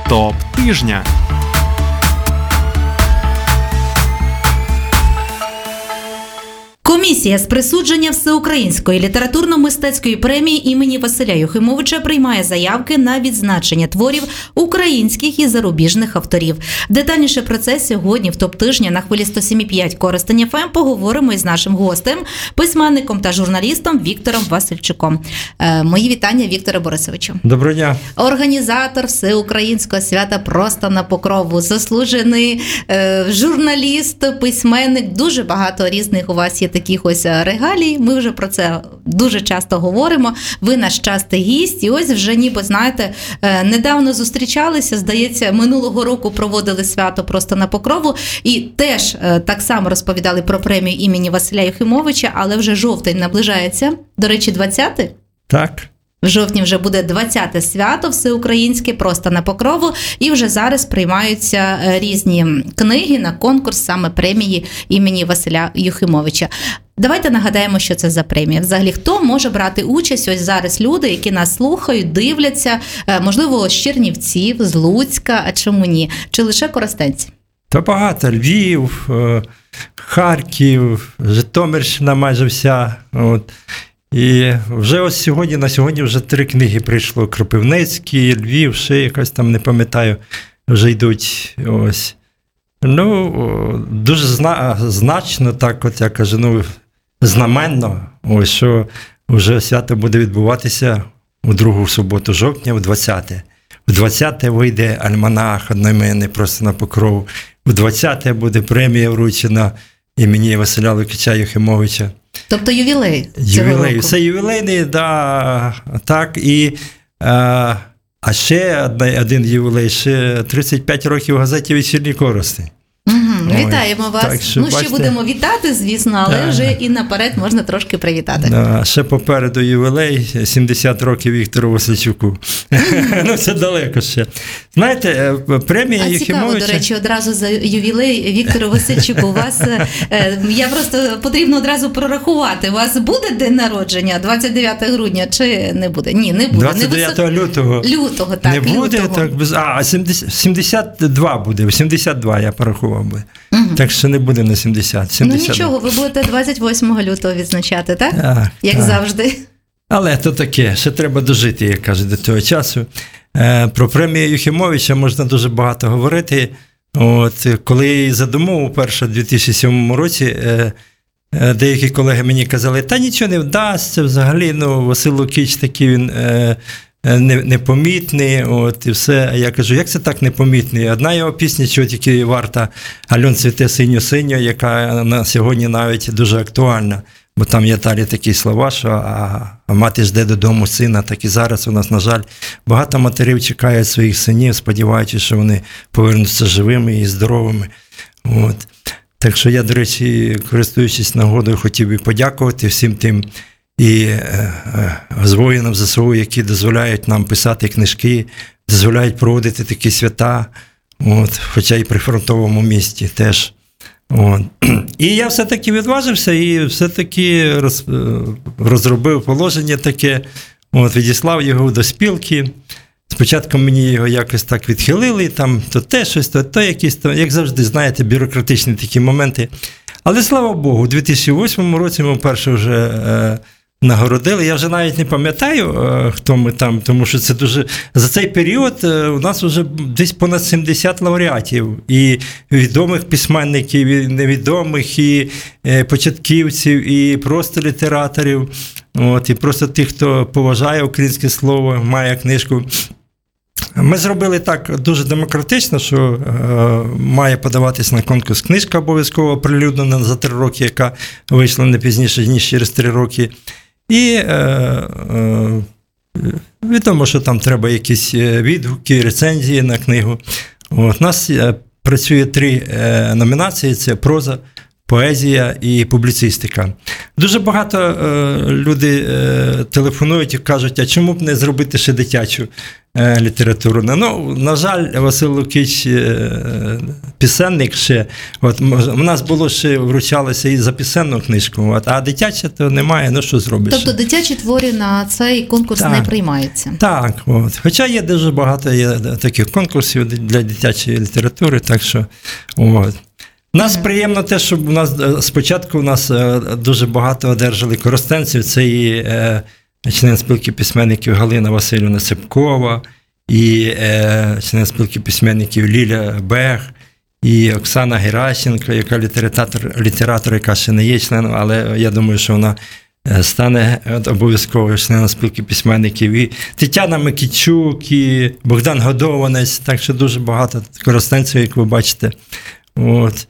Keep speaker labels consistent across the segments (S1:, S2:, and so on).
S1: ТОП тижня.
S2: Комісія з присудження Всеукраїнської літературно-мистецької премії імені Василя Юхимовича приймає заявки на відзначення творів українських і зарубіжних авторів. Детальніше про це сьогодні в ТОП тижня на хвилі 107,5 Коростень ФМ поговоримо із нашим гостем, письменником та журналістом Віктором Васильчуком. Мої вітання, Вікторе Борисовичу.
S3: Доброго дня.
S2: Організатор Всеукраїнського свята «Просто на покрову», заслужений журналіст, письменник, дуже багато різних у вас є таких ось регалій, ми вже про це дуже часто говоримо, ви наш частий гість, і ось вже ніби, знаєте, недавно зустрічалися, здається, минулого року проводили свято «Просто на покрову», і теж так само розповідали про премію імені Василя Юхимовича, але вже жовтень наближається, до речі, 20-й?
S3: Так.
S2: В жовтні вже буде 20-те свято всеукраїнське «Просто на покрову», і вже зараз приймаються різні книги на конкурс саме премії імені Василя Юхимовича. Давайте нагадаємо, що це за премія. Взагалі, хто може брати участь? Ось зараз люди, які нас слухають, дивляться, можливо, з Чернівців, з Луцька, а чому ні? Чи лише коростенці?
S3: Та багато. Львів, Харків, Житомирщина майже вся. От. І вже ось сьогодні, на сьогодні вже 3 книги прийшло. Кропивницький, Львів, ще якось там, не пам'ятаю, вже йдуть. Ось. Ну, дуже значно, так от я кажу, знаменно, ось, що вже свято буде відбуватися у другу суботу жовтня, в 20-те. В 20-те вийде альманах одноіменний «Просто на покрову». В 20-те буде премія вручена імені Василя Лукича Юхимовича.
S2: Тобто ювілей цього
S3: Ювілей.
S2: року.
S3: Все ювілейний, да, так. І, а ще один ювілей, ще 35 років в газеті «Вечірній Коростень».
S2: Вітаємо вас.
S3: Так, що,
S2: ще
S3: бачите,
S2: будемо вітати, звісно, але вже і наперед можна трошки привітати.
S3: Да, ще попереду ювілей, 70 років Віктору Васильчуку. Ну, це далеко ще. Знаєте, премія Юхимовича...
S2: Цікаво, до речі, одразу за ювілей Віктору Васильчуку. У вас, я просто, потрібно одразу прорахувати. У вас буде день народження 29 грудня чи не буде? Ні, не буде.
S3: 29 лютого.
S2: Лютого, так.
S3: Не буде,
S2: лютого.
S3: так, без... 72 буде, 72 я порахував би. Так що не буде на 70. 70.
S2: Ну нічого, ви будете 28 лютого відзначати, так?
S3: Так,
S2: як
S3: так.
S2: завжди.
S3: Але то таке, ще треба дожити, як кажуть, до того часу. Про премію Юхимовича можна дуже багато говорити. От, коли я її задумав уперше в 2007 році, деякі колеги мені казали, та нічого не вдасться взагалі, Василь Лукич такий він непомітний, от, і все. А я кажу, як це так непомітний? Одна його пісня, чого тільки варта «Альон цвіте синьо-синьо», яка на сьогодні навіть дуже актуальна. Бо там є далі такі слова, що а мати жде додому сина, так і зараз у нас, на жаль, багато матерів чекають своїх синів, сподіваючись, що вони повернуться живими і здоровими. От. Так що я, до речі, користуючись нагодою, хотів би подякувати всім тим і з воїнам ЗСУ, які дозволяють нам писати книжки, дозволяють проводити такі свята, от, хоча і при фронтовому місті теж. От. І я все-таки відважився і все-таки розробив положення таке, от, відіслав його до спілки. Спочатку мені його якось так відхилили, там то те щось, то якісь, як завжди, знаєте, бюрократичні такі моменти. Але, слава Богу, у 2008 році ми вперше вже нагородили. Я вже навіть не пам'ятаю, хто ми там, тому що це дуже... За цей період у нас вже десь понад 70 лауреатів. І відомих письменників, і невідомих, і початківців, і просто літераторів. От, і просто тих, хто поважає українське слово, має книжку. Ми зробили так дуже демократично, що має подаватись на конкурс книжка обов'язково оприлюднена за 3 роки, яка вийшла не пізніше, ніж через 3 роки. І відомо, що там треба якісь відгуки, рецензії на книгу. От, у нас працює 3 номінації, це проза, поезія і публіцистика. Дуже багато люди телефонують і кажуть, а чому б не зробити ще дитячу літературу? Ну, на жаль, Василь Лукич пісенник ще. От, у нас було ще вручалося і за пісенну книжку, от, а дитяча то немає, ну що зробиш?
S2: Тобто дитячі твори на цей конкурс не приймаються?
S3: Так, от. Хоча є дуже багато таких конкурсів для дитячої літератури, так що от. Нас приємно те, що спочатку у нас дуже багато одержали коростенців. Це і член спілки письменників Галина Васильівна Цепкова, і член спілки письменників Ліля Бех, і Оксана Геращенко, яка літератор, яка ще не є членом, але я думаю, що вона стане обов'язково членом спілки письменників. І Тетяна Микітчук, і Богдан Годованець, так що дуже багато коростенців, як ви бачите. От.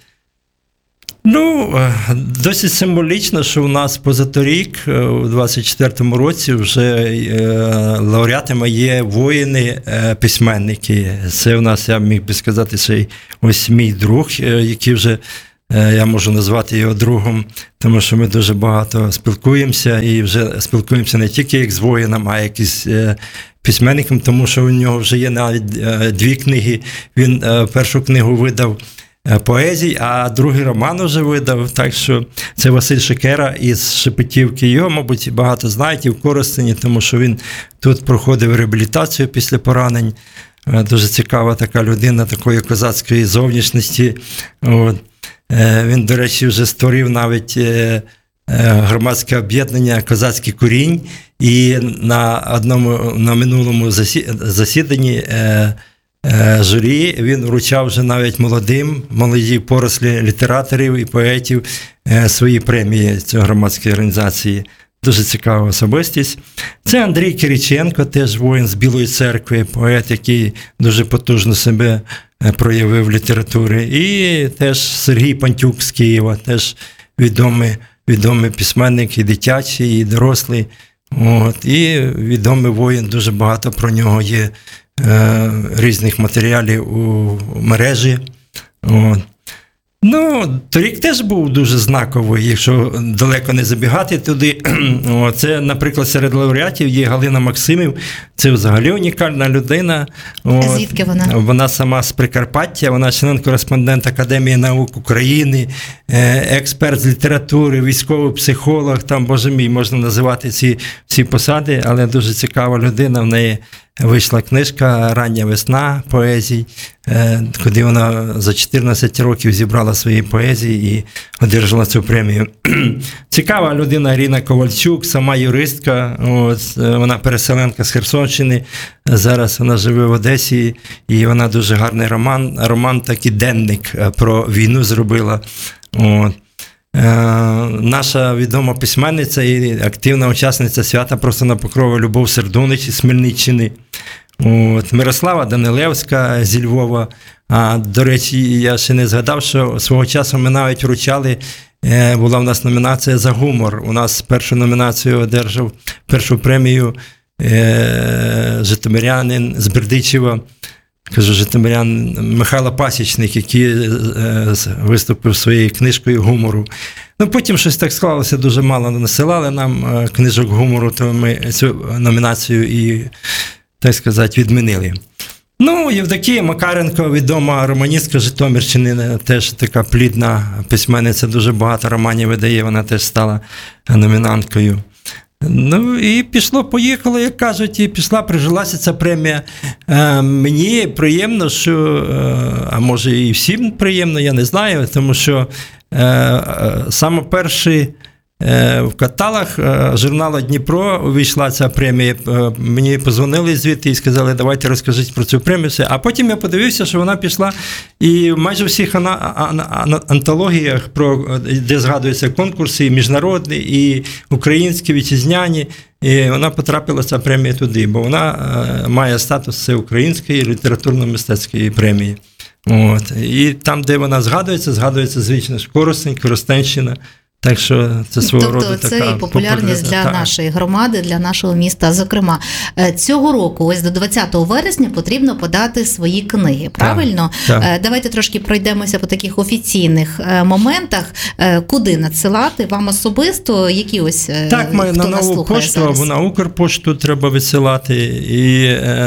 S3: Ну, досить символічно, що у нас позаторік, у 24-му році, вже лауреатами є воїни-письменники. Це у нас, я міг би сказати, ще ось мій друг, який вже, я можу назвати його другом, тому що ми дуже багато спілкуємося, і вже спілкуємося не тільки як з воїном, а як із письменником, тому що у нього вже є навіть 2 книги. Він першу книгу видав поезій, а другий роман вже видав, так що це Василь Шикера із Шепетівки. Його, мабуть, багато знають і в Коростені, тому що він тут проходив реабілітацію після поранень. Дуже цікава така людина, такої козацької зовнішності. От. Він, до речі, вже створив навіть громадське об'єднання «Козацький корінь», і на минулому засіданні журі він вручав вже навіть молоді порослі літераторів і поетів свої премії цієї громадської організації. Дуже цікава особистість. Це Андрій Кириченко, теж воїн з Білої церкви, поет, який дуже потужно себе проявив в літературі. І теж Сергій Пантюк з Києва, теж відомий письменник і дитячий, і дорослий. От. І відомий воїн, дуже багато про нього є різних матеріалів у мережі. От. Ну, торік теж був дуже знаковий, якщо далеко не забігати туди. Це, наприклад, серед лауреатів є Галина Максимів. Це взагалі унікальна людина.
S2: Звідки вона?
S3: Вона сама з Прикарпаття, вона член-кореспондент Академії наук України, експерт з літератури, військовий психолог, там, боже мій, можна називати ці посади, але дуже цікава людина, в неї вийшла книжка «Рання весна» поезій, куди вона за 14 років зібрала свої поезії і одержала цю премію. Цікава людина Ірина Ковальчук, сама юристка, вона переселенка з Херсонщини, зараз вона живе в Одесі, і вона дуже гарний роман такий денник про війну зробила. От. Наша відома письменниця і активна учасниця свята «Просто на Покрові» Любов Сердунич із Хмельниччини. От. Мирослава Данилевська зі Львова. До речі, я ще не згадав, що свого часу ми навіть вручали, була в нас номінація за гумор. У нас першу номінацію одержав, першу премію житомирянин з Бердичева, житомирян Михайло Пасічник, який виступив своєю книжкою гумору. Ну, потім щось так склалося, дуже мало насилали нам книжок гумору, то ми цю номінацію і, так сказати, відмінили. Ну, Євдокія Макаренко, відома романістка Житомирщини, теж така плідна письменниця, дуже багато романів видає, вона теж стала номінанткою. Ну, і пішло-поїхало, як кажуть, і прижилася ця премія. Мені приємно, що, а може і всім приємно, я не знаю, тому що саме перший в каталог журналу «Дніпро» увійшла ця премія. Мені подзвонили звідти і сказали, давайте розкажіть про цю премію. А потім я подивився, що вона пішла і в майже всіх антологіях, де згадуються конкурси, і міжнародні, і українські, вітчизняні, і вона потрапила, ця премія туди, бо вона має статус всеукраїнської літературно-мистецької премії. От. І там, де вона згадується, звичайно, Коростень, Коростенщина. Так що це свого роду така
S2: це і популярність для нашої громади, для нашого міста. Зокрема, цього року, ось до 20 вересня, потрібно подати свої книги, правильно?
S3: Так.
S2: Давайте трошки пройдемося по таких офіційних моментах. Куди надсилати? Вам особисто? Які ось
S3: так,
S2: хто
S3: на нову пошту
S2: зараз?
S3: або на Укрпошту треба висилати. І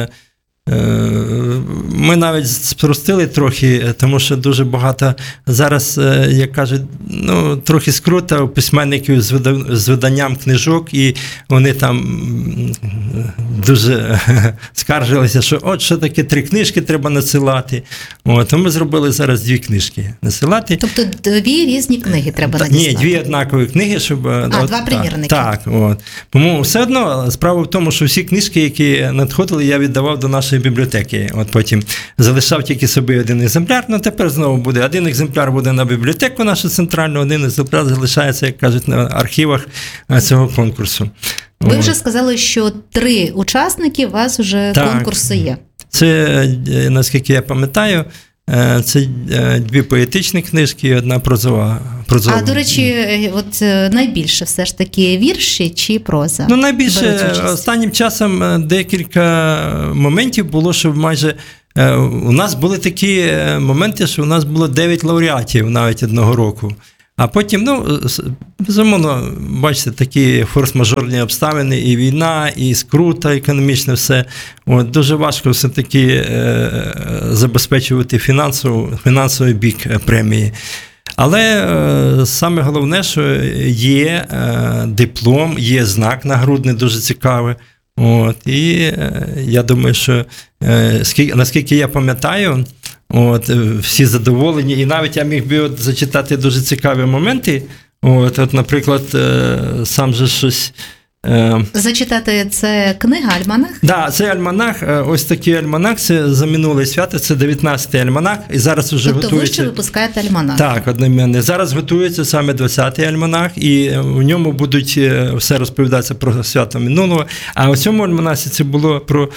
S3: ми навіть спростили трохи, тому що дуже багато зараз, як кажуть, трохи скрута у письменників з виданням книжок, і вони там дуже скаржилися, що от що таке 3 книжки треба надсилати. То ми зробили зараз 2 книжки насилати.
S2: Тобто 2 різні книги треба надіслати?
S3: Ні, 2 однакові книги, щоб...
S2: 2 примірники.
S3: Так. Тому все одно справа в тому, що всі книжки, які надходили, я віддавав до нашої бібліотеки. Потім залишав тільки собі 1 екземпляр, тепер знову буде 1 екземпляр буде на бібліотеку нашу центральну, 1 екземпляр залишається, як кажуть, на архівах цього конкурсу.
S2: Ви вже сказали, що 3 учасники у вас вже конкурси є.
S3: Це, наскільки я пам'ятаю, це 2 поетичні книжки і 1 прозова. А,
S2: до речі, от найбільше все ж таки вірші чи проза?
S3: Найбільше останнім часом декілька моментів було, що майже у нас були такі моменти, що у нас було 9 лауреатів навіть одного року. А потім, безумовно, бачите, такі форс-мажорні обставини, і війна, і скрута економічна, все. Дуже важко все-таки забезпечувати фінансовий бік премії. Але саме головне, що є диплом, є знак нагрудний, дуже цікавий. І я думаю, що наскільки я пам'ятаю, всі задоволені. І навіть я міг би зачитати дуже цікаві моменти. Наприклад, сам же щось...
S2: Зачитати це книга, альманах?
S3: Так, це альманах, ось такий альманах, це за минуле свято, це 19-й альманах, і зараз вже готується...
S2: Тобто ви ще випускаєте альманах?
S3: Так, одноіменний. Зараз готується саме 20-й альманах, і в ньому будуть все розповідатися про свято минулого, а у цьому альманасі це було про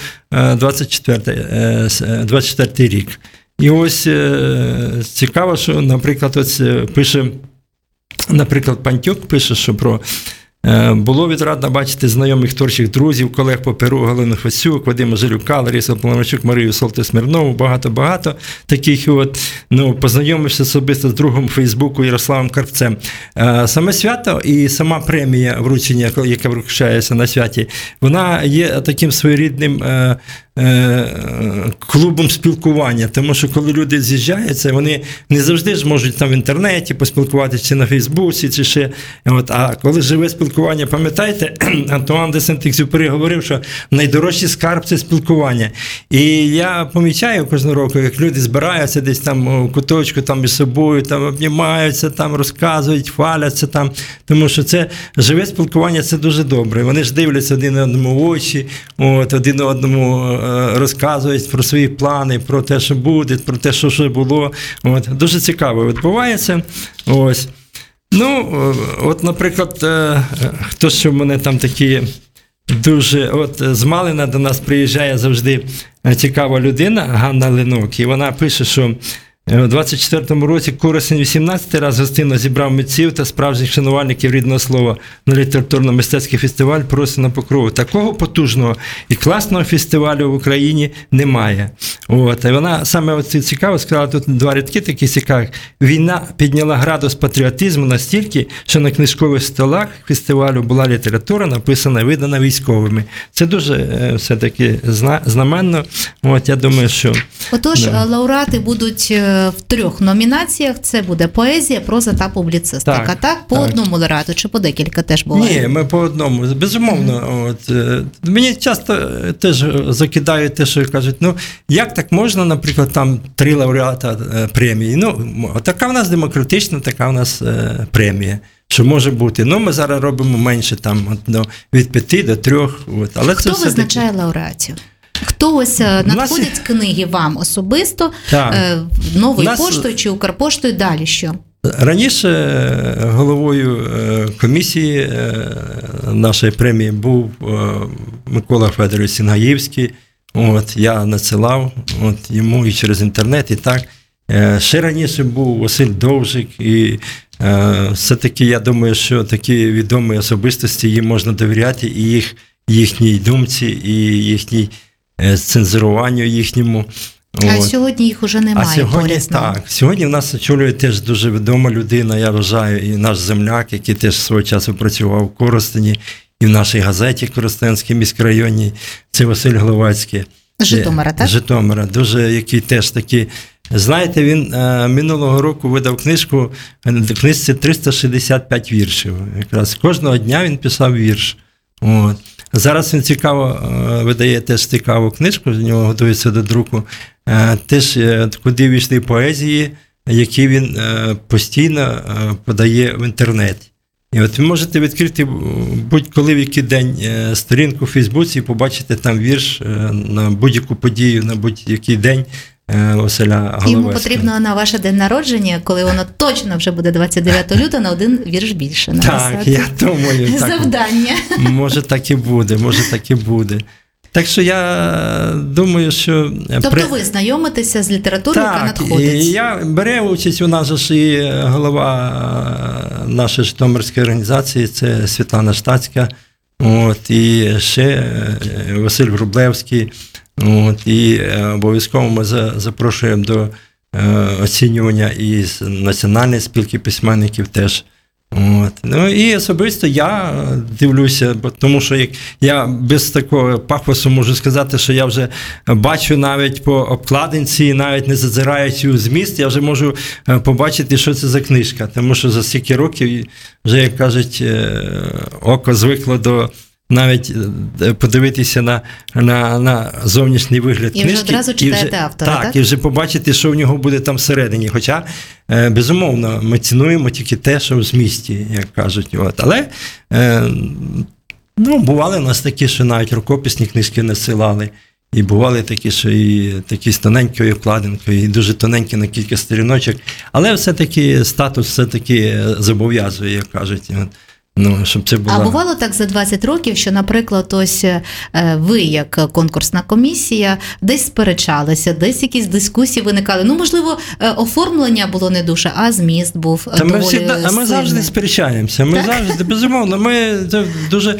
S3: 24-й рік. І ось цікаво, що, наприклад, ось пише, Пантюк пише, що про було відрадно бачити знайомих творчих друзів, колег по перу Галину Фасюк, Вадима Жилюка, Ларису Поломарчук, Марію Солти-Смирнову, багато-багато таких. Познайомився особисто з другом Фейсбуку Ярославом Карпцем. Саме свято і сама премія вручення, яка вручається на святі, вона є таким своєрідним клубом спілкування, тому що коли люди з'їжджаються, вони не завжди ж можуть там в інтернеті поспілкуватися, чи на Фейсбуці, чи ще. А коли живе спілкування, пам'ятаєте, Антуан де Сент-Екзюпері говорив, що найдорожчий скарб – це спілкування. І я помічаю кожного року, як люди збираються десь там у куточку там між собою, там обнімаються, там розказують, хваляться там, тому що це живе спілкування, це дуже добре. Вони ж дивляться один одному в очі, один одному розказують про свої плани, про те, що буде, про те, що вже було. Дуже цікаво відбувається. Ось. Наприклад, хтось, що в мене там такі дуже, з Малина до нас приїжджає завжди цікава людина, Ганна Ленок, і вона пише, що у 24-му році Коростень 18 раз гостинно зібрав митців та справжніх шанувальників рідного слова на літературно-мистецький фестиваль «Просто на покрову». Такого потужного і класного фестивалю в Україні немає. І вона саме цікаво сказала, тут 2 рядки такі цікаві. Війна підняла градус патріотизму настільки, що на книжкових столах фестивалю була література, написана і видана військовими. Це дуже все-таки знаменно. Я думаю, що...
S2: Отож, лауреати будуть в 3 номінаціях. Це буде поезія, проза та публіцистика. Так? По одному лауреату чи по декілька теж буває?
S3: Ні, ми по одному. Безумовно. Мені часто теж закидають те, що кажуть, як так можна, наприклад, там 3 лауреата премії? Така в нас демократична, така в нас премія. Що може бути. Ми зараз робимо менше, там, від 5 до 3. Але
S2: хто
S3: це
S2: визначає лауреатів? Хто ось надходять книги вам особисто, новою поштою чи Укрпоштою, далі що?
S3: Раніше головою комісії нашої премії був Микола Федорович Сінгаївський. Я надсилав йому і через інтернет, і так. Ще раніше був Василь Довжик, і все-таки я думаю, що такі відомі особистості, їм можна довіряти, і їхній думці, і їхній цензуруванню їхньому.
S2: А сьогодні їх уже немає.
S3: А сьогодні так. Сьогодні в нас очолює теж дуже відома людина, я вважаю, і наш земляк, який теж свого часу працював в Коростені, і в нашій газеті Коростенській міськрайонній, це Василь Гловацький.
S2: Житомира, так?
S3: Житомира, дуже який теж такий. Знаєте, він минулого року видав книжку, в книжці 365 віршів. Якраз кожного дня він писав вірш. От. Зараз він видає теж цікаву книжку, з нього готується до друку, теж куди війшли поезії, які він постійно подає в інтернеті. І от ви можете відкрити будь-коли в який день сторінку в Фейсбуці і побачите там вірш на будь-яку подію, на будь-який день Василя Головецького.
S2: Йому потрібно на ваше день народження, коли воно точно вже буде 29 лютого, на один вірш більше написати.
S3: Так, я думаю.
S2: Завдання.
S3: Може так і буде. Так що я думаю, що...
S2: Тобто ви знайомитеся з літературою, яка надходить?
S3: Так, я бере участь, у нас ж і голова нашої Житомирської організації, це Світлана Штацька, і ще Василь Врублевський, і обов'язково ми запрошуємо до оцінювання і з Національної спілки письменників теж. Ну і особисто я дивлюся, тому що я без такого пафосу можу сказати, що я вже бачу навіть по обкладинці, навіть не зазираючи у зміст, я вже можу побачити, що це за книжка, тому що за стільки років вже, як кажуть, око звикло до навіть подивитися на зовнішній вигляд книжки.
S2: І вже одразу читаєте автора, так?
S3: Так, і вже побачити, що в нього буде там всередині. Хоча, безумовно, ми цінуємо тільки те, що в змісті, як кажуть. Але бували у нас такі, що навіть рукописні книжки насилали. І бували такі, що і такі з тоненькою обкладинкою, і дуже тоненькі на кілька сторіночок. Але все-таки статус все-таки зобов'язує, як кажуть. Щоб це була...
S2: А бувало так за 20 років, що, наприклад, ось ви, як конкурсна комісія, десь сперечалися, десь якісь дискусії виникали. Можливо, оформлення було не дуже, а зміст був доволі сильний.
S3: А ми завжди сперечаємося. Ми завжди, безумовно, ми дуже...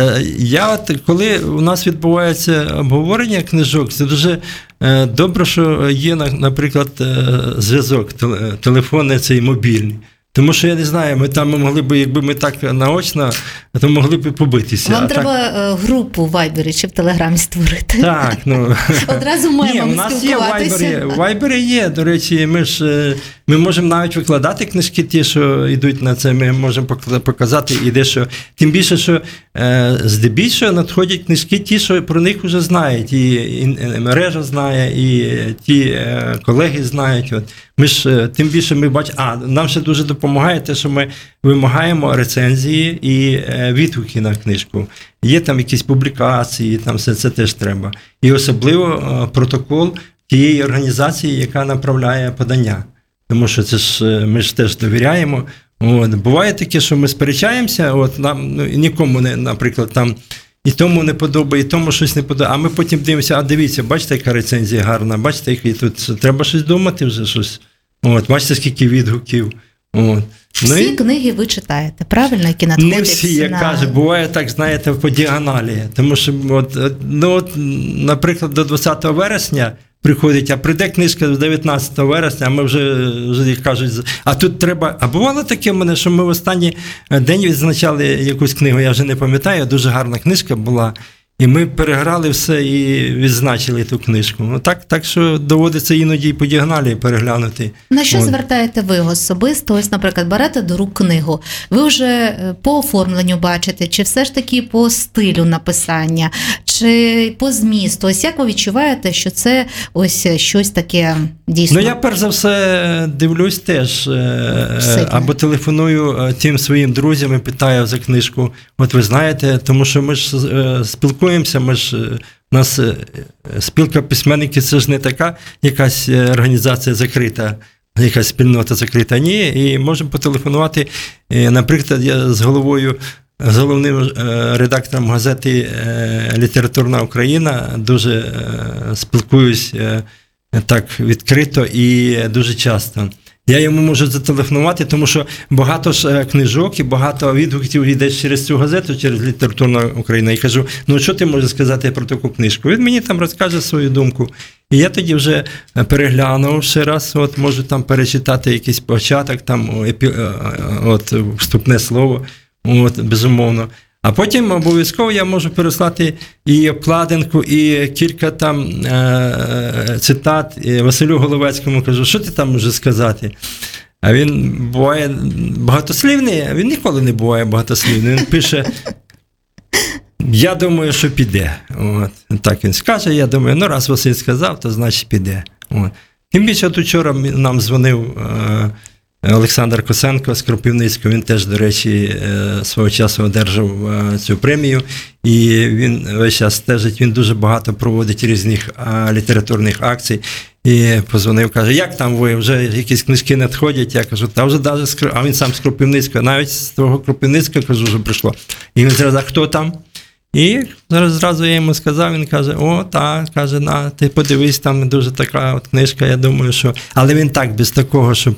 S3: Коли у нас відбувається обговорення книжок, це дуже добре, що є, наприклад, зв'язок, телефонний цей мобільний. Тому що, я не знаю, ми там могли б, якби ми так наочно, то могли б побитися.
S2: Вам треба групу в Вайбері чи в Телеграмі створити.
S3: Так,
S2: Одразу мемом спілкуватися.
S3: Ні, в Вайбері є, до речі, ми можемо навіть викладати книжки ті, що йдуть на це, ми можемо показати і дещо. Тим більше, що здебільшого надходять книжки ті, що про них вже знають, і мережа знає, і ті колеги знають. Ми ж, тим більше ми бачимо, нам ще дуже допомагає те, що ми вимагаємо рецензії і відгуки на книжку. Є там якісь публікації, там все це теж треба. І особливо протокол тієї організації, яка направляє подання. Тому що це ж ми ж теж довіряємо. Буває таке, що ми сперечаємося, нам нікому не, наприклад, там і тому не подобає, і тому щось не подобає. А ми потім дивимося, дивіться, бачите, яка рецензія гарна, бачите, який тут треба щось думати вже щось. Бачите, скільки відгуків.
S2: Всі книги ви читаєте, правильно, які надходять?
S3: Не всі, як каже, буває так, знаєте, по діагоналі. Тому що, наприклад, до 20 вересня приходить, а прийде книжка з 19 вересня, а ми вже як кажуть, а тут треба... А бувало таке в мене, що ми в останній день відзначали якусь книгу, я вже не пам'ятаю, дуже гарна книжка була, і ми переграли все і відзначили ту книжку. Так що доводиться іноді і по діагоналі переглянути.
S2: На що звертаєте ви особисто? Ось, наприклад, берете до рук книгу. Ви вже по оформленню бачите, чи все ж таки по стилю написання, чи по змісту? Ось як ви відчуваєте, що це ось щось таке дійсно?
S3: Я перш за все дивлюсь теж, або телефоную тим своїм друзям і питаю за книжку. Ви знаєте, тому що ми ж спілкуємося, у нас спілка письменників, це ж не така якась організація закрита, якась спільнота закрита. Ні, і можемо потелефонувати, наприклад, я з головним редактором газети «Літературна Україна» дуже спілкуюсь так відкрито і дуже часто. Я йому можу зателефонувати, тому що багато ж книжок і багато відгуків йде через цю газету, через Літературна Україна. І кажу, ну що ти можеш сказати про таку книжку? Він мені там розкаже свою думку. І я тоді вже переглянув ще раз, от можу там перечитати якийсь початок, там от вступне слово, от безумовно. А потім обов'язково я можу переслати і обкладинку, і кілька там цитат Василю Головецькому, кажу, що ти там можеш сказати? А він буває багатослівний, а він ніколи не буває багатослівний. Він пише, я думаю, що піде. От. Так він скаже, я думаю, ну раз Василь сказав, то значить піде. От. Тим більше, от вчора нам дзвонив Олександр Косенко з Кропивницького, він теж, до речі, свого часу одержав цю премію, і він весь час стежить, він дуже багато проводить різних літературних акцій, і позвонив, каже, як там ви, вже якісь книжки надходять, я кажу, та вже навіть, а він сам з Кропивницького, навіть з того Кропивницького, кажу, вже прийшло. І він сказав, а хто там? І зразу я йому сказав, він каже, о, так, каже, на, ти подивись, там дуже така от книжка, я думаю, що... Але він так, без такого, щоб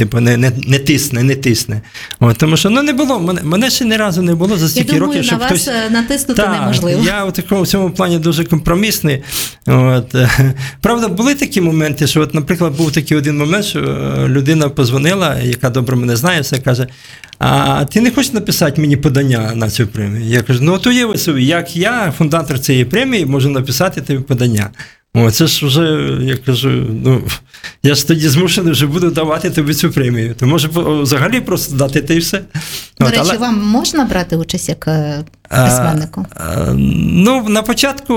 S3: не тисне. От, тому що, ну, не було, мене ще ні разу не було за стільки років, щоб хтось...
S2: Я думаю, на вас натиснути неможливо.
S3: Я в цьому плані дуже компромісний. От. Правда, були такі моменти, що, от, наприклад, був такий один момент, що людина позвонила, яка добре мене знає, все каже, а ти не хочеш написати мені подання на цю премію? Я кажу, ну, от уяви собі, як я, фундатор цієї премії, можу написати тобі подання. О, це ж вже, я кажу, ну, я ж тоді змушений вже буду давати тобі цю премію. То може взагалі просто дати те і все.
S2: До речі, вам можна брати участь як письменнику?
S3: Ну, на початку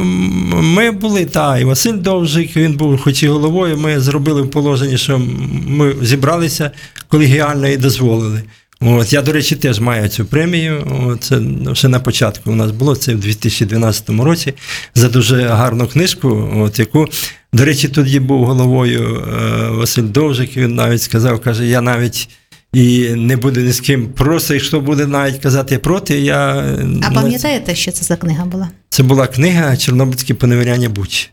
S3: ми були, і Василь Довжик, він був хоч і головою, ми зробили в положенні, що ми зібралися колегіально і дозволили. От, я, до речі, теж маю цю премію, це ще на початку у нас було, це в 2012 році, за дуже гарну книжку, от, яку, до речі, тоді був головою Василь Довжик, він навіть сказав, каже, я навіть і не буду ні з ким, просто якщо буде навіть казати проти, я...
S2: А пам'ятаєте, що це за книга була?
S3: Це була книга «Чорнобильські поневіряння Бучі».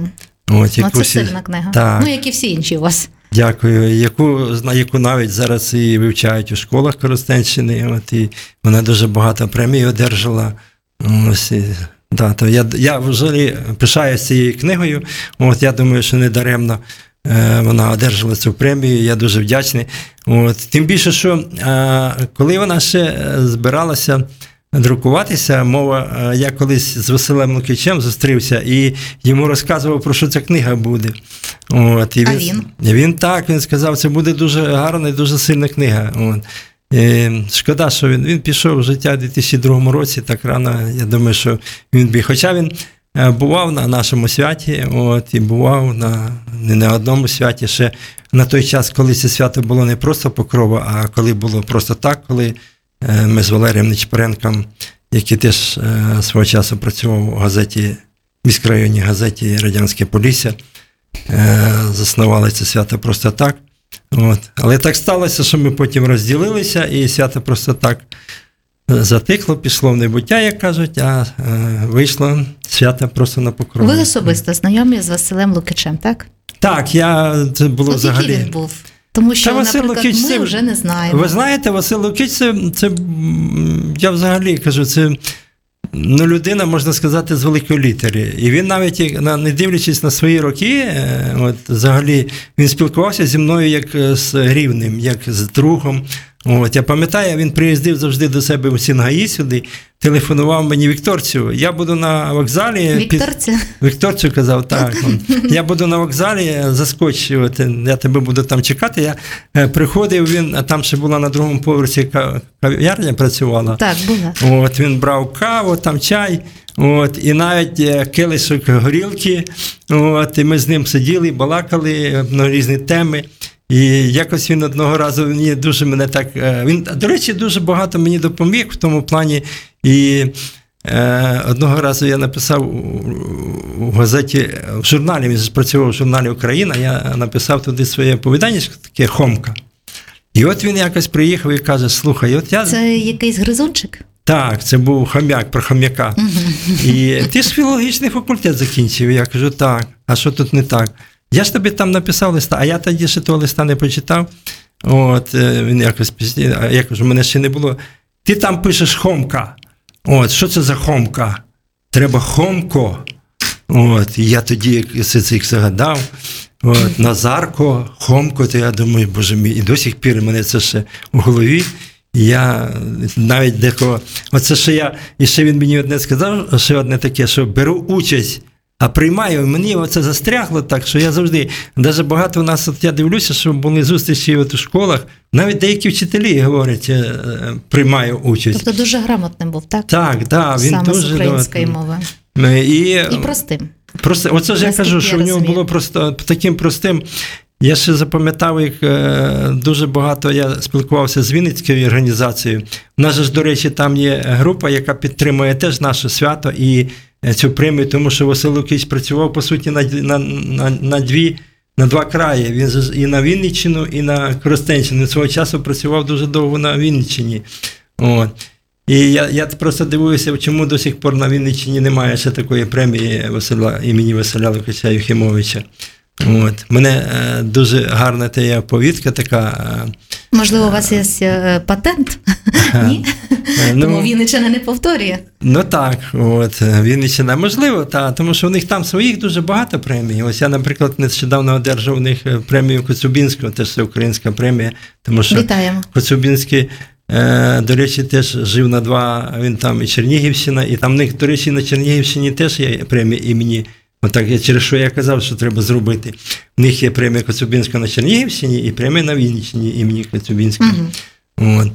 S3: От,
S2: це сильна книга,
S3: так.
S2: Ну, як і всі інші у вас.
S3: Дякую, яку навіть зараз і вивчають у школах Коростенщини, от, і вона дуже багато премій одержала. Ось, то я взагалі пишаюся цією книгою, от, я думаю, що не даремно вона одержала цю премію, я дуже вдячний. От, тим більше, що коли вона ще збиралася друкуватися, мова, я колись з Василем Лукичем зустрівся і йому розказував, про що ця книга буде. От, і він сказав, це буде дуже гарна і дуже сильна книга. От. І шкода, що він пішов в життя в 2002 році, так рано, я думаю, що він біг. Хоча він бував на нашому святі, от, і бував не на одному святі, ще на той час, коли це свято було не просто Покрова, а коли було просто так, коли ми з Валерієм Нечипоренком, який теж свого часу працював у газеті, міськрайонній газеті «Радянське Полісся», заснували це свято просто так. От. Але так сталося, що ми потім розділилися, і свято просто так затихло, пішло в небуття, як кажуть, а вийшло свято просто на Покрову.
S2: Ви особисто знайомі з Василем Лукичем, так?
S3: Так, це було взагалі...
S2: Який він був? Тому що, наприклад,
S3: Лукич,
S2: ми вже не знаємо.
S3: Ви знаєте, Василь Лукич, це я взагалі кажу, це людина, можна сказати, з великої літери. І він навіть, не дивлячись на свої роки, от, взагалі, він спілкувався зі мною як з рівним, як з другом. От, я пам'ятаю, він приїздив завжди до себе в Сінгаї сюди, телефонував мені Вікторцю. Я буду на вокзалі. Вікторцю казав, так. Я буду на вокзалі, заскоч, от, я тебе буду там чекати. Я приходив, він, а там ще була на другому поверсі кав'ярня працювала.
S2: Так, була.
S3: От, він брав каву, там чай, от, і навіть келишок горілки. От, і ми з ним сиділи, балакали на різні теми. І якось він одного разу мене так... Він, до речі, дуже багато мені допоміг в тому плані. І одного разу я написав у газеті, в журналі, він працював в журналі «Україна», я написав туди своє оповідання, таке «Хомка». І от він якось приїхав і каже, слухай, от я...
S2: Це якийсь гризунчик?
S3: Так, це був хом'як, про хом'яка. І ти ж філологічний факультет закінчив. Я кажу, так, а що тут не так? я ж тобі там написав листа, а я тоді ще того листа не почитав. От, він якось пізніше, а я кажу, мене ще не було. Ти там пишеш Хомка. От, що це за Хомка? Треба Хомко. От, і я тоді цих загадав. От, Назарко, Хомко, то я думаю, боже мій, і до сих пір мене це ще в голові. І я навіть декого, оце ще я, і ще він мені одне сказав, ще одне таке, що беру участь, а приймаю, і мені оце застрягло так, що я завжди, навіть багато у нас, от я дивлюся, що були зустрічі от у школах, навіть деякі вчителі говорять, приймаю участь.
S2: Тобто дуже грамотним був, так?
S3: Так, так, він
S2: саме
S3: дуже...
S2: з української мови.
S3: І
S2: простим.
S3: Просто, оце ж я кажу, що в нього було просто таким простим. Я ще запам'ятав, як дуже багато я спілкувався з Вінницькою організацією. У нас ж, до речі, там є група, яка підтримує теж наше свято і цю премію, тому що Василь Лукич працював, по суті, на два краї. Він ж і на Вінниччину, і на Коростенщину. Свого часу працював дуже довго на Вінниччині. От. І я просто дивуюся, чому до сих пор на Вінниччині немає ще такої премії імені Василя Лукича Юхимовича. От. Мене дуже гарна та оповідка така.
S2: Можливо, у вас є патент? Ні? Тому Вінниччина не повторює.
S3: Ну так, от, Вінниччина. Можливо, тому що у них там своїх дуже багато премій. Ось я, наприклад, нещодавно одержав у них премію Коцюбинського, теж це українська премія. Тому що
S2: вітаємо.
S3: Коцюбинський, до речі, теж жив на два, він там і Чернігівщина, і там в них, до речі, на Чернігівщині теж є премія імені. Отак, через що я казав, що треба зробити. В них є премія Коцюбинського на Чернігівщині і премія на Вінниччині імені Коцюбинського. От.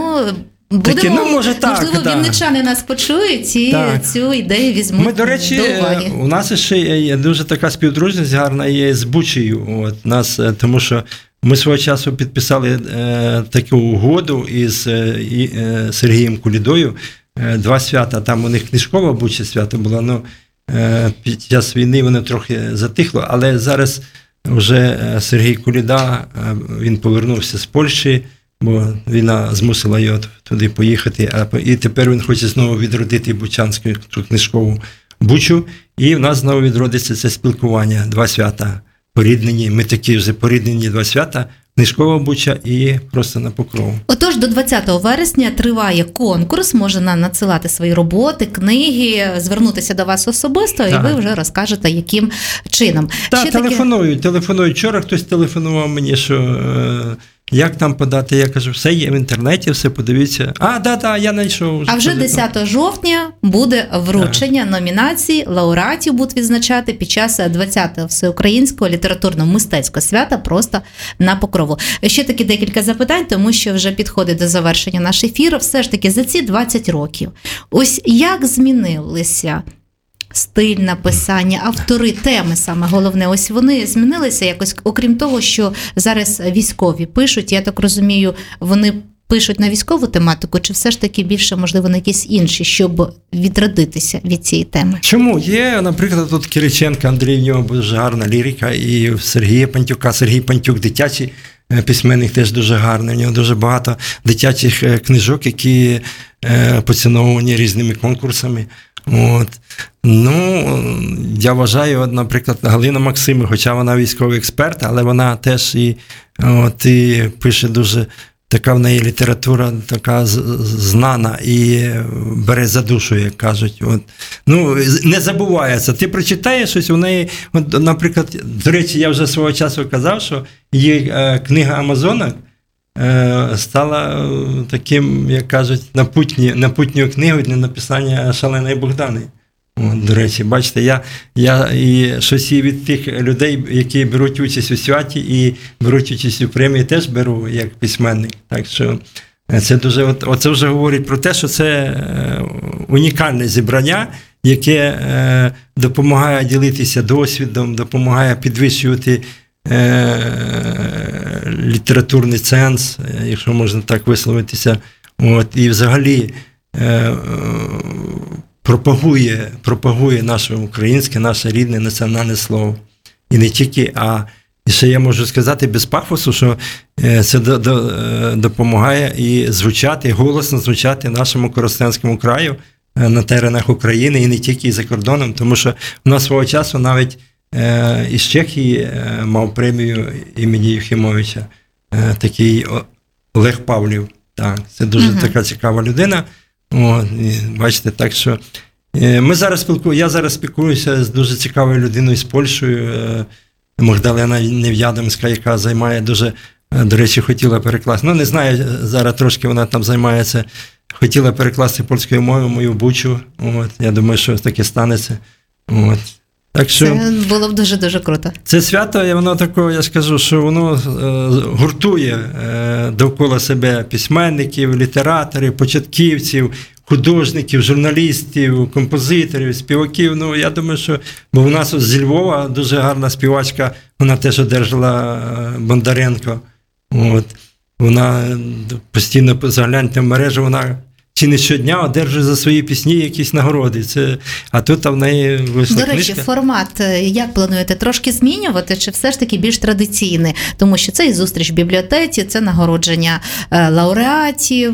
S2: Будемо,
S3: може,
S2: можливо, вінничани нас почують і цю ідею візьмуть
S3: ми, до речі,
S2: до уваги.
S3: У нас ще є дуже така співдружність гарна є з Бучею. От, нас, тому що ми свого часу підписали таку угоду із Сергієм Кулідою. Два свята, там у них книжкова Буча свято було, ну, під час війни воно трохи затихло, але зараз вже Сергій Куліда, він повернувся з Польщі, бо війна змусила його туди поїхати, і тепер він хоче знову відродити Бучанську книжкову Бучу, і в нас знову відродиться це спілкування, два свята поріднені, ми такі вже поріднені два свята, книжкова Буча і просто на Покрову.
S2: Отож, до 20 вересня триває конкурс, можна надсилати свої роботи, книги, звернутися до вас особисто, і ви вже розкажете, яким чином.
S3: Так, телефонують. Вчора хтось телефонував мені, що як там подати, я кажу, все є в інтернеті, все подивіться. Я знайшов.
S2: А вже 10 жовтня буде вручення номінацій, лауреатів будуть відзначати під час 20-го всеукраїнського літературно-мистецького свята просто на Покрову. Ще таки декілька запитань, тому що вже підходить до завершення наш ефір. Все ж таки за ці 20 років, ось як змінилися стиль написання, автори, теми саме головне, ось вони змінилися якось, окрім того, що зараз військові пишуть, я так розумію, вони пишуть на військову тематику, чи все ж таки більше, можливо, на якісь інші, щоб відродитися від цієї теми?
S3: Чому? Є, наприклад, тут Кириченко Андрій, в нього дуже гарна лірика, і в Сергія Пантюка, Сергій Пантюк дитячий письменник теж дуже гарний, у нього дуже багато дитячих книжок, які поціновувані різними конкурсами. От. Я вважаю, наприклад, Галина Максимівна, хоча вона військовий експерт, але вона теж і пише дуже, така в неї література така знана і бере за душу, як кажуть. Не забувається. Ти прочитаєш щось, у неї, наприклад, до речі, я вже свого часу казав, що її книга «Амазонок» стала таким, як кажуть, напутньою книгою для написання «Шаленої Богдани». До речі, бачите, я і щось і від тих людей, які беруть участь у святі і беруть участь у премії, теж беру як письменник. Так що це дуже, оце вже говорить про те, що це унікальне зібрання, яке допомагає ділитися досвідом, допомагає підвищувати літературний ценз, якщо можна так висловитися, і взагалі пропагує наше українське, наше рідне національне слово. І не тільки, і ще я можу сказати без пафосу, що це допомагає і голосно звучати нашому Коростенському краю на теренах України, і не тільки і за кордоном, тому що в нас свого часу навіть із Чехії мав премію імені Єфімовича, такий Олег Павлів. Так, це дуже така цікава людина. От, і бачите, так що я зараз спілкуюся з дуже цікавою людиною з Польщею, Магдалена Нев'ядомська, яка займає дуже, до речі, хотіла перекласти. Не знаю, зараз трошки вона там займається. Хотіла перекласти польською мовою мою Бучу. От, я думаю, що таке станеться. От. Так що,
S2: це було б дуже-дуже круто.
S3: Це свято, воно таке, я скажу, що воно гуртує довкола себе письменників, літераторів, початківців, художників, журналістів, композиторів, співаків. Я думаю, що, бо у нас зі Львова дуже гарна співачка, вона теж одержала Бондаренко. От. Вона постійно, загляньте в мережу, вона чи не щодня одержує за свої пісні якісь нагороди. А тут в неї вийшла книжка.
S2: До речі, формат як плануєте? Трошки змінювати, чи все ж таки більш традиційний? Тому що це і зустріч в бібліотеці, це нагородження лауреатів,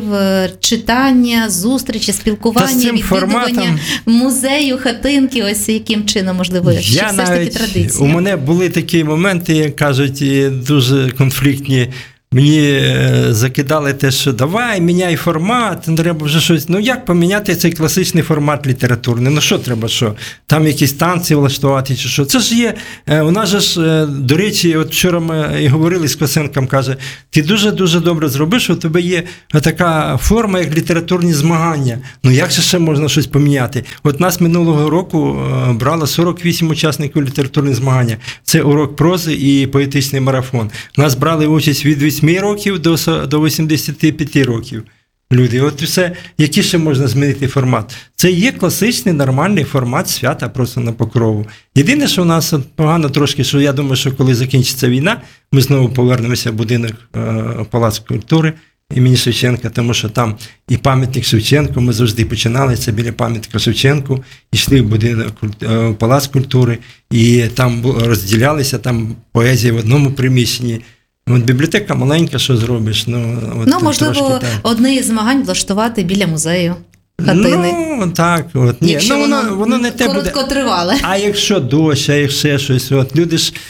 S2: читання, зустрічі, спілкування, відвідування музею, хатинки, ось яким чином, можливо, чи все ж таки традиція?
S3: У мене були такі моменти, як кажуть, дуже конфліктні. Мені закидали те, що давай, міняй формат, треба вже щось. Як поміняти цей класичний формат літературний? Що треба, що? Там якісь танці влаштувати, чи що? Це ж є, у нас же ж, до речі, от вчора ми і говорили з Косенком, каже, ти дуже-дуже добре зробиш, що у тебе є така форма, як літературні змагання. Як же ще можна щось поміняти? От нас минулого року брало 48 учасників літературних змагань. Це урок прози і поетичний марафон. У нас брали участь від 8 років до 85 років люди. От все, який ще можна змінити формат? Це є класичний, нормальний формат свята просто на Покрову. Єдине, що у нас погано трошки, що я думаю, що коли закінчиться війна, ми знову повернемося в будинок Палац культури імені Шевченка, тому що там і пам'ятник Шевченку, ми завжди починали, це біля пам'ятника Шевченку, йшли в будинок Палац культури, і там розділялися, там поезія в одному приміщенні. Бібліотека маленька, що зробиш?
S2: Можливо, одне із змагань влаштувати біля музею хатини.
S3: Так.
S2: Якщо
S3: воно не те буде.
S2: Короткотривале.
S3: А якщо дощ, а якщо щось, люди ж,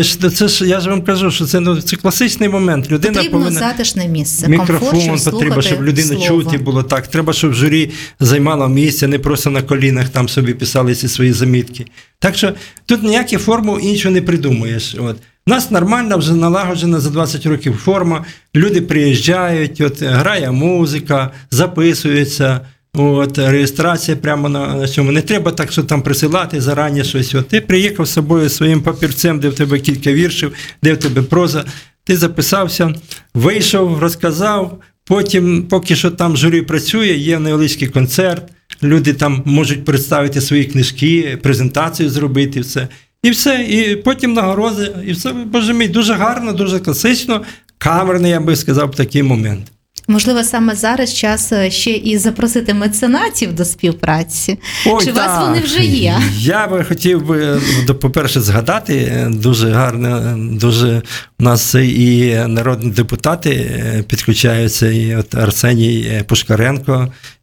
S3: я ж вам кажу, що це класичний момент. Людина
S2: потрібно затишне місце,
S3: мікрофон потрібно, щоб людину чути було так. Треба, щоб журі займало місце, не просто на колінах там собі писали ці свої замітки. Так що тут ніякі форму іншого не придумаєш. У нас нормальна, вже налагоджена за 20 років форма, люди приїжджають, грає музика, записується, реєстрація прямо на цьому. Не треба так, що там присилати зарані щось. Ти приїхав з собою своїм папірцем, де в тебе кілька віршів, де в тебе проза, ти записався, вийшов, розказав, потім, поки що там журі працює, є невеличкий концерт, люди там можуть представити свої книжки, презентацію зробити, все. І все, і потім нагороди, і все, боже мій, дуже гарно, дуже класично, камерний, я би сказав, такий момент.
S2: Можливо, саме зараз час ще і запросити меценатів до співпраці? Чи у вас вони вже є?
S3: Я би хотів, по-перше, згадати, дуже гарно, дуже у нас і народні депутати підключаються, і Арсеній Пушкаренко,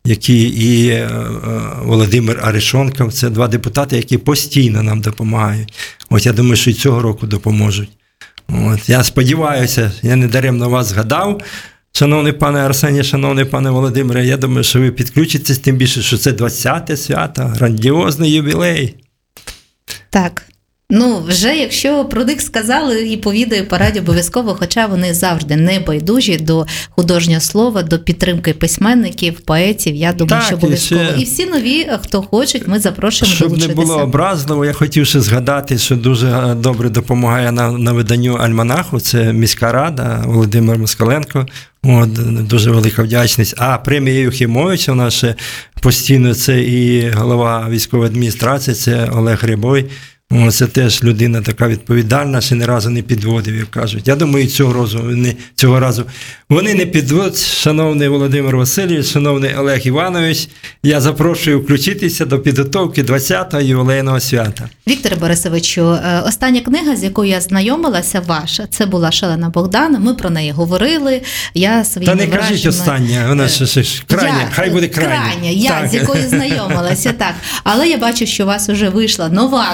S3: і Володимир Арешонков. Це два депутати, які постійно нам допомагають. Я думаю, що і цього року допоможуть. Я сподіваюся, я не даремно вас згадав. Шановний пане Арсеній, шановний пане Володимире, я думаю, що ви підключитесь, тим більше, що це 20-те свято, грандіозний ювілей.
S2: Так. Вже якщо про них сказали і по відео, і по радіо обов'язково, хоча вони завжди не байдужі до художнього слова, до підтримки письменників, поетів, я думаю, що обов'язково. І всі нові, хто хочуть, ми запрошуємо долучитися.
S3: Щоб не було образливо, я хотів ще згадати, що дуже добре допомагає на виданню альманаху, це міська рада, Володимир Москаленко. Дуже велика вдячність. А премія Юхимовича у нас ще постійно, це і голова військової адміністрації, це Олег Рябой. Це теж людина така відповідальна, ще ні разу не підводив, як кажуть. Я думаю, цього разу вони не підводять. Шановний Володимир Васильович, шановний Олег Іванович, я запрошую включитися до підготовки 20-го ювілейного свята.
S2: Вікторе Борисовичу, остання книга, з якою я знайомилася, ваша, це була «Шалена Богдана», ми про неї говорили.
S3: Та не кажіть остання, вона ще крайня, хай буде крайня.
S2: Крайня, з якою знайомилася, так. Але я бачу, що у вас вже вийшла нова книга.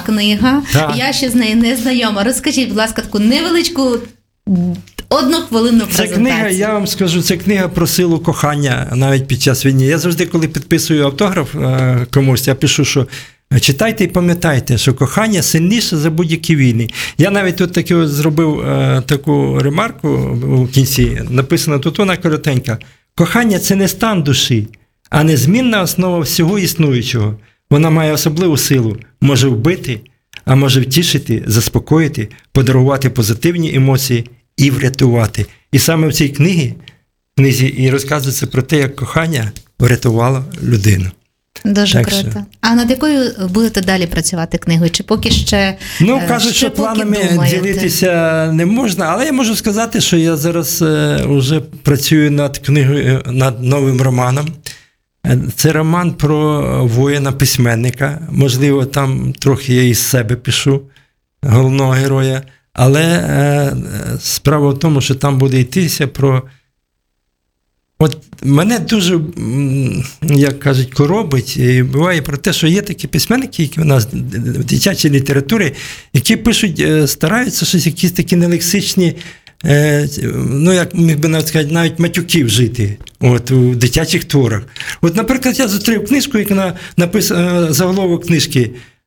S2: книга.
S3: Так.
S2: Я ще з нею не знайома. Розкажіть, будь ласка, таку невеличку однохвилинну
S3: Це
S2: презентацію.
S3: книга, я вам скажу, це книга про силу кохання навіть під час війни. Я завжди, коли підписую автограф комусь, я пишу, що читайте і пам'ятайте, що кохання сильніше за будь-які війни. Я навіть тут таки зробив таку ремарку у кінці, написано тут вона коротенька. Кохання – це не стан душі, а незмінна основа всього існуючого. Вона має особливу силу, може вбити, а може втішити, заспокоїти, подарувати позитивні емоції і врятувати. І саме в цій книзі і розказується про те, як кохання врятувало людину.
S2: Дуже
S3: Так
S2: круто.
S3: що.
S2: А над якою будете далі працювати книгою? Чи поки ще
S3: Кажуть, що
S2: поки
S3: планами
S2: думаєте?
S3: ділитися не можна, але я можу сказати, що я зараз вже працюю над книгою, над новим романом. Це роман про воїна-письменника. Можливо, там трохи я із себе пишу, головного героя. Але справа в тому, що там буде йтися про... От мене дуже, як кажуть, коробить, і буває про те, що є такі письменники, які у нас в дитячій літературі, які пишуть, стараються щось, якісь такі нелексичні, як міг би навіть сказати, навіть матюки вжити у дитячих творах. От, наприклад, я зустрів книжку, яка написана, заголовок книжки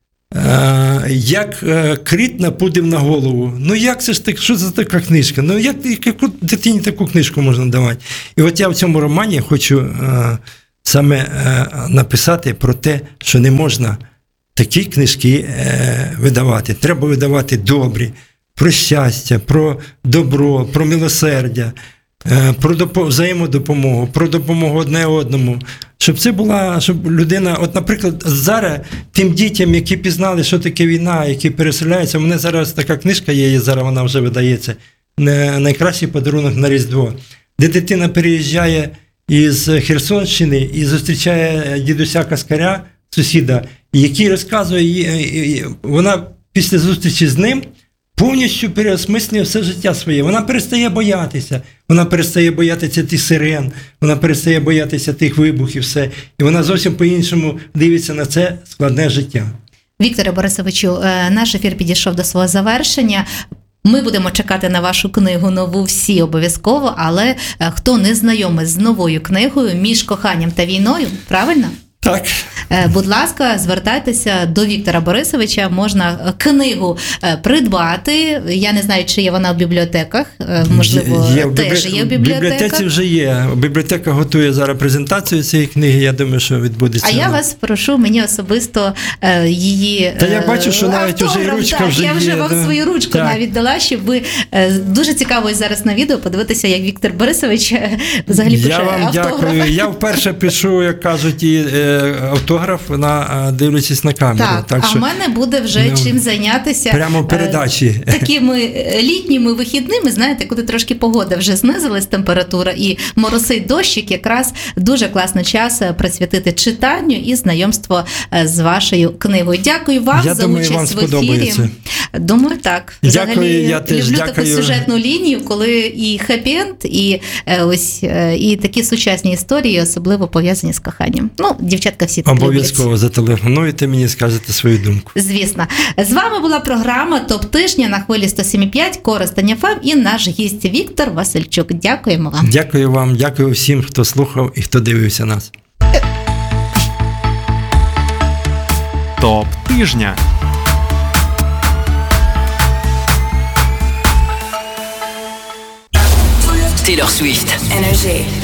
S3: «Як кріт напудив на голову». Ну як це ж так, що це така книжка? Ну яку дитині таку книжку можна давати? І от я в цьому романі хочу саме написати про те, що не можна такі книжки видавати. Треба видавати добрі, про щастя, про добро, про милосердя, про взаємодопомогу, про допомогу одне одному. Щоб це була, щоб людина, от, наприклад, зараз тим дітям, які пізнали, що таке війна, які переселяються, у мене зараз така книжка є, і зараз вона вже видається, «Найкращий подарунок на Різдво», де дитина переїжджає із Херсонщини і зустрічає дідуся Каскаря, сусіда, який розказує, вона після зустрічі з ним повністю переосмислює все життя своє. Вона перестає боятися. Вона перестає боятися тих сирен, вона перестає боятися тих вибухів, все. І вона зовсім по-іншому дивиться на це складне життя.
S2: Вікторе Борисовичу, наш ефір підійшов до свого завершення. Ми будемо чекати на вашу книгу нову всі обов'язково, але хто не знайомий з новою книгою «Між коханням та війною», правильно?
S3: Так.
S2: Будь ласка, звертайтеся до Віктора Борисовича, можна книгу придбати. Я не знаю, чи є вона в бібліотеках, можливо, теж є в бібліотеках.
S3: В бібліотеці вже є. Бібліотека готує зараз презентацію цієї книги, я думаю, що відбудеться.
S2: А я вас прошу, мені особисто її
S3: Та я бачу, що навіть уже і ручка вже є.
S2: Я вже вам свою ручку навіть дала, щоб ви дуже цікаво зараз на відео подивитися, як Віктор Борисович взагалі пише автограф.
S3: Я вам дякую. Я вперше пишу, як кажуть, і автограф, дивлячись на камеру.
S2: Так, а в мене буде вже чим зайнятися.
S3: Прямо в передачі.
S2: Такими літніми вихідними, знаєте, коли трошки погода вже знизилась, температура, і моросить дощик, якраз дуже класний час присвятити читанню і знайомству з вашою книгою. Дякую вам за участь в ефірі. Думаю, так. Взагалі,
S3: я теж
S2: люблю таку сюжетну лінію, коли і хеппі-енд, і такі сучасні історії, особливо пов'язані з коханням. Дівчатка всі так
S3: обов'язково зателефонуйте мені, скажете свою думку.
S2: Звісно. З вами була програма «Топ тижня» на хвилі 107,5 Коростень ФМ і наш гість Віктор Васильчук. Дякуємо вам.
S3: Дякую вам, дякую всім, хто слухав і хто дивився нас.
S1: Топ тижня.
S4: Taylor Swift.
S5: Energy.